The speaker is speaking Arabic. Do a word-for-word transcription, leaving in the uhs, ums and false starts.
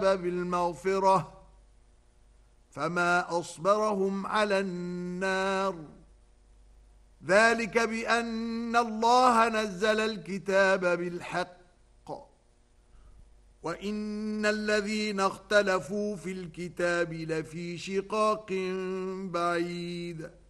بالمغفرة فما أصبرهم على النار ذلك بأن الله نزل الكتاب بالحق وَإِنَّ الَّذِينَ اخْتَلَفُوا فِي الْكِتَابِ لَفِي شِقَاقٍ بَعِيدٍ